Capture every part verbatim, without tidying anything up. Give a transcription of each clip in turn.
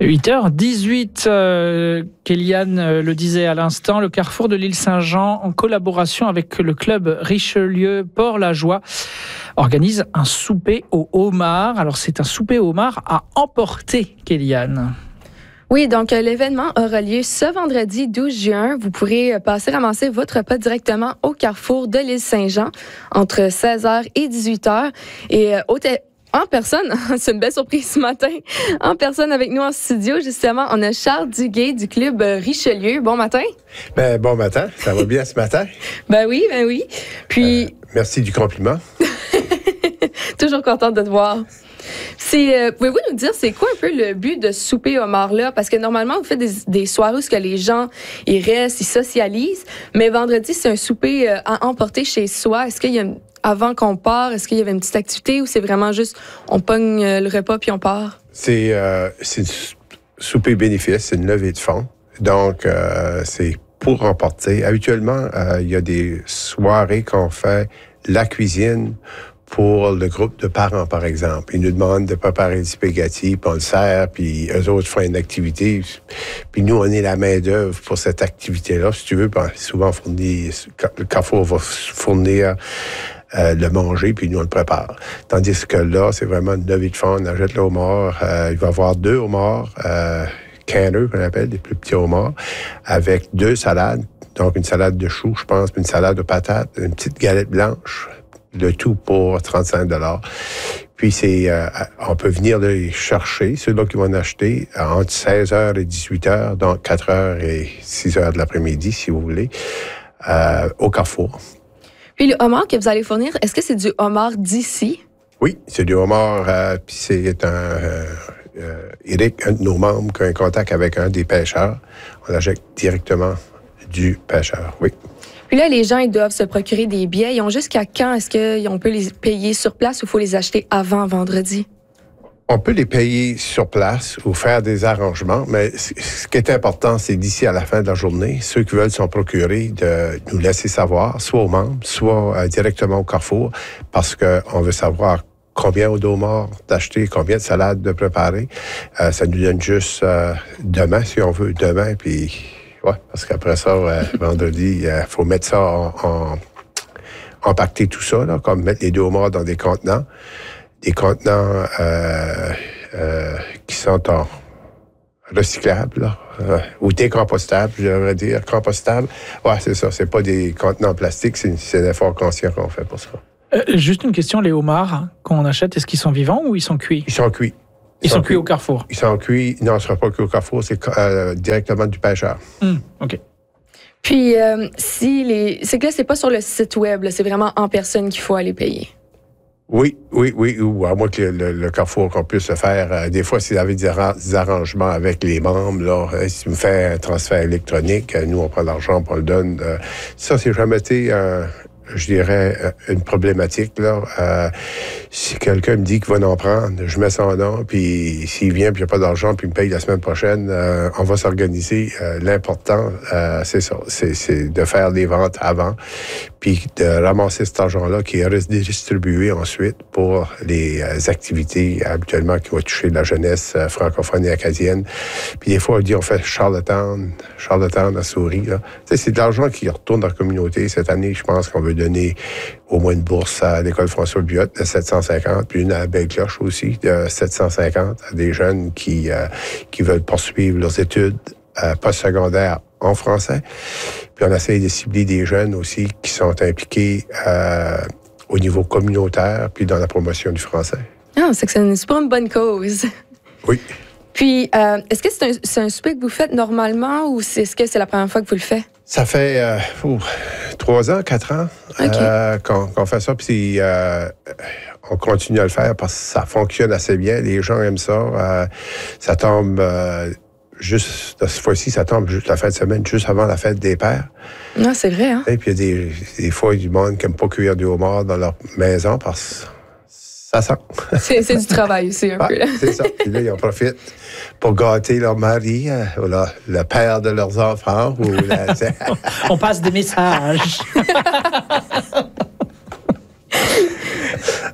huit heures dix-huit, euh, Kéliane euh, le disait à l'instant, le carrefour de l'île Saint-Jean, en collaboration avec le club Richelieu Port-la-Joie, organise un souper au homard. Alors c'est un souper au homard à emporter, Kéliane. Oui, donc euh, l'événement aura lieu ce vendredi douze juin. Vous pourrez euh, passer ramasser votre repas directement au carrefour de l'île Saint-Jean entre seize heures et dix-huit heures. Et euh, au te- en personne, c'est une belle surprise ce matin, en personne avec nous en studio, justement, on a Charles Duguay du club euh, Richelieu. Bon matin. Ben, bon matin, ça va bien ce matin? Ben oui, ben oui. Puis... Euh, merci du compliment. Toujours contente de te voir. C'est, euh, pouvez-vous nous dire, c'est quoi un peu le but de ce souper homard-là? Parce que normalement, vous faites des, des soirées où que les gens ils restent, ils socialisent, mais vendredi, c'est un souper euh, à emporter chez soi. Est-ce qu'il y a, avant qu'on part, est-ce qu'il y avait une petite activité ou c'est vraiment juste on pogne euh, le repas puis on part? C'est, euh, c'est du souper bénéfice, c'est une levée de fonds. Donc, euh, c'est pour emporter. Habituellement, euh, il y a des soirées qu'on fait la cuisine pour le groupe de parents, par exemple. Ils nous demandent de préparer des spaghettis, puis on le sert, puis eux autres font une activité. Puis nous, on est la main-d'œuvre pour cette activité-là. Si tu veux, ben, souvent, fournir, le carrefour va fournir euh, le manger, puis nous, on le prépare. Tandis que là, c'est vraiment une levée de fonds. On achète le homard. Euh, il va y avoir deux homards, euh, canneux, qu'on appelle, des plus petits homards, avec deux salades. Donc, une salade de choux, je pense, puis une salade de patates, une petite galette blanche. Le tout pour trente-cinq dollars. Puis, c'est, euh, on peut venir les chercher, ceux-là qui vont en acheter, entre seize heures et dix-huit heures, donc quatre heures et six heures de l'après-midi, si vous voulez, euh, au Carrefour. Puis, le homard que vous allez fournir, est-ce que c'est du homard d'ici? Oui, c'est du homard, euh, puis c'est un... Euh, euh, Eric, un de nos membres, qui a un contact avec un des pêcheurs. On achète directement du pêcheur, oui. Puis là, les gens, ils doivent se procurer des billets. Ils ont jusqu'à quand? Est-ce qu'on peut les payer sur place ou il faut les acheter avant vendredi? On peut les payer sur place ou faire des arrangements, mais ce qui est important, c'est d'ici à la fin de la journée, ceux qui veulent s'en procurer, de nous laisser savoir, soit aux membres, soit euh, directement au Carrefour, parce qu'on veut savoir combien de homards d'acheter, combien de salades de préparer. Euh, ça nous donne juste euh, demain, si on veut, demain, puis... Oui, parce qu'après ça, euh, vendredi, il euh, faut mettre ça en, en empaqueter tout ça, là, comme mettre les deux homards dans des contenants. Des contenants euh, euh, qui sont en recyclables, là, euh, ou décompostables, j'aimerais dire. Compostables. Oui, c'est ça. C'est pas des contenants en plastique, c'est, c'est un effort conscient qu'on fait pour ça. Euh, juste une question, les homards hein, qu'on achète, est-ce qu'ils sont vivants ou ils sont cuits? Ils sont cuits. Ils, ils sont, sont cuits au Carrefour? Ils sont cuits. Non, ce ne sera pas cuit au Carrefour, c'est euh, directement du pêcheur. Mmh, OK. Puis, euh, si les... c'est que là, c'est pas sur le site web, là, c'est vraiment en personne qu'il faut aller payer. Oui, oui, oui, ou à moins que le, le Carrefour qu'on puisse le faire. Euh, des fois, s'il y avait des, arra- des arrangements avec les membres, là, euh, si me fait un transfert électronique, euh, nous, on prend l'argent, on le donne. Euh, ça, c'est jamais été... Euh, je dirais, une problématique, là. Euh, si quelqu'un me dit qu'il va en prendre, je mets son nom, puis s'il vient, puis il n'y a pas d'argent, puis il me paye la semaine prochaine, euh, on va s'organiser. Euh, l'important, euh, c'est ça, c'est, c'est de faire des ventes avant, puis de ramasser cet argent-là qui est redistribué ensuite pour les euh, activités habituellement qui vont toucher la jeunesse euh, francophone et acadienne. Puis des fois, on dit, on fait Charlottetown, Charlottetown à Souris, là. Tu sais, c'est de l'argent qui retourne dans la communauté. Cette année, je pense qu'on veut donner au moins une bourse à l'école François-Buot de sept cent cinquante, puis une à Belle-Cloche aussi de sept cent cinquante à des jeunes qui, euh, qui veulent poursuivre leurs études euh, postsecondaires en français. Puis on essaie de cibler des jeunes aussi qui sont impliqués euh, au niveau communautaire, puis dans la promotion du français. Ah, c'est que c'est, une, c'est pas une bonne cause. Oui. Puis, euh, est-ce que c'est un, c'est un souper que vous faites normalement ou c'est, est-ce que c'est la première fois que vous le faites? Ça fait euh, oh, trois ans, quatre ans okay. euh, qu'on, qu'on fait ça. Puis euh, on continue à le faire parce que ça fonctionne assez bien. Les gens aiment ça. Euh, ça tombe euh, juste, cette fois-ci, ça tombe juste la fin de semaine, juste avant la fête des pères. Non, c'est vrai, hein? Et puis il y a des, des fois, il y a du monde qui n'aime pas cuire du homard dans leur maison parce que ça sent. C'est, c'est du travail aussi, un ah, peu. Là. C'est ça. Puis là, ils en profitent pour gâter leur mari, euh, ou la, le père de leurs enfants. Ou la, on passe des messages.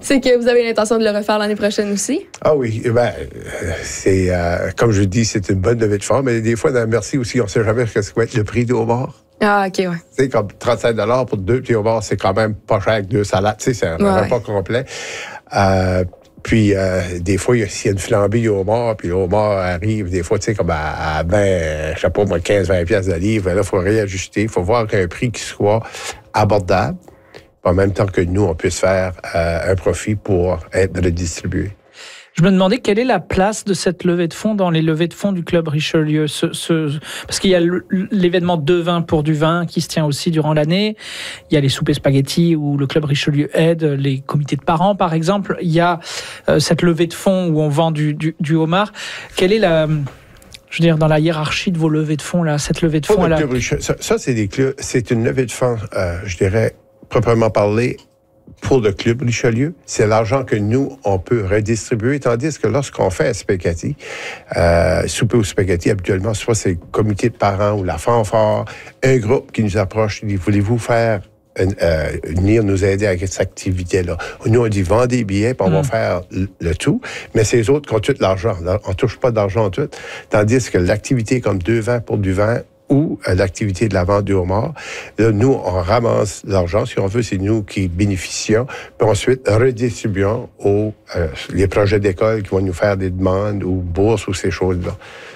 C'est que vous avez l'intention de le refaire l'année prochaine aussi? Ah oui, ben, c'est, euh, comme je dis, c'est une bonne levée de fonds, mais des fois, dans le Merci aussi, on ne sait jamais ce que va être le prix du homard. Ah, OK, ouais. Tu sais, comme trente-cinq dollars pour deux petits homards, c'est quand même pas cher avec deux salades. Tu sais, c'est un ouais. repas complet. Euh, Puis, euh, des fois, s'il y a une flambée du homard, puis le homard arrive, des fois, tu sais, comme à, à ben, je sais pas, moi, quinze vingt piastres de livre, là, il faut réajuster. Il faut voir qu'un prix qui soit abordable, en même temps que nous, on puisse faire euh, un profit pour être redistribué. Je me demandais quelle est la place de cette levée de fonds dans les levées de fonds du Club Richelieu. Ce, ce, parce qu'il y a l'événement Deux vins pour du vin qui se tient aussi durant l'année. Il y a les soupers spaghettis où le Club Richelieu aide, les comités de parents par exemple. Il y a euh, cette levée de fonds où on vend du, du, du homard. Quelle est la... Je veux dire, dans la hiérarchie de vos levées de fonds, là, cette levée de fonds... Le elle a... Richelieu, ça, ça c'est, des clubs, c'est une levée de fonds, euh, je dirais, proprement parlé, pour le Club Richelieu. C'est l'argent que nous, on peut redistribuer, tandis que lorsqu'on fait un spaghetti, euh, souper au spaghetti, habituellement, soit c'est le comité de parents ou la fanfare, un groupe qui nous approche, dit, voulez-vous faire Euh, venir nous aider avec cette activité-là. Nous, on dit, vendez des billets, puis on mmh. va faire le, le tout, mais c'est les autres qui ont tout l'argent. On ne touche pas d'argent tout. Tandis que l'activité comme deux vins pour du vin ou euh, l'activité de la vente du homard, là, nous, on ramasse l'argent. Si on veut, c'est nous qui bénéficions, puis ensuite redistribuons aux euh, les projets d'école qui vont nous faire des demandes ou bourses ou ces choses-là.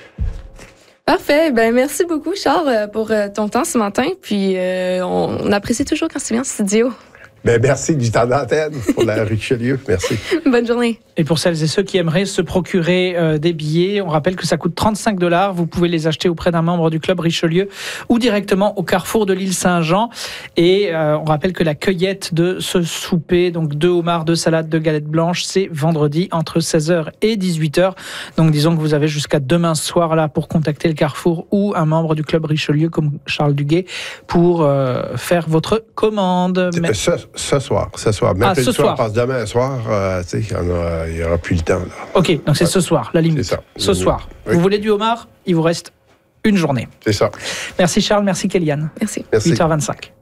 Parfait. Ben merci beaucoup, Charles, pour ton temps ce matin. Puis euh, on, on apprécie toujours quand tu viens en studio. Ben merci du temps d'antenne pour la Richelieu. Merci. Bonne journée. Et pour celles et ceux qui aimeraient se procurer euh, des billets, on rappelle que ça coûte trente-cinq dollars. Vous pouvez les acheter auprès d'un membre du Club Richelieu ou directement au carrefour de l'île Saint-Jean. Et euh, on rappelle que la cueillette de ce souper, donc deux homards, deux salades, deux galettes blanches, c'est vendredi entre seize heures et dix-huit heures. Donc disons que vous avez jusqu'à demain soir là pour contacter le carrefour ou un membre du Club Richelieu comme Charles Duguay pour euh, faire votre commande. Mais... Ce, ce soir, ce soir. Même ah, ce soir, soir. Parce que demain soir, euh, tu sais, il n'y aura plus le temps. Là. OK, donc c'est ouais. ce soir, la limite. C'est ça. Ce oui. soir. Oui. Vous voulez du homard? Il vous reste une journée. C'est ça. Merci Charles, merci Kéliane. Merci. Merci. huit heures vingt-cinq.